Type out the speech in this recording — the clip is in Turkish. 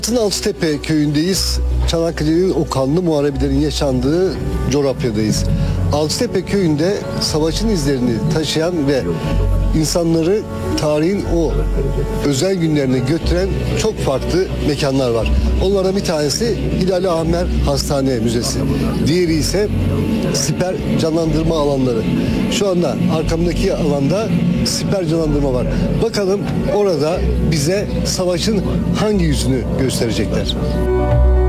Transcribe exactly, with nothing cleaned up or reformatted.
Altıtepe köyündeyiz. Çanakkale'nin o kanlı muharebelerin yaşandığı coğrafyadayız. Altıtepe köyünde savaşın izlerini taşıyan ve insanları tarihin o özel günlerine götüren çok farklı mekanlar var. Onlardan bir tanesi Hilali Ahmer Hastane Müzesi. Diğeri ise siper canlandırma alanları. Şu anda arkamdaki alanda siper canlandırma var. Bakalım orada bize savaşın hangi yüzünü gösterecekler.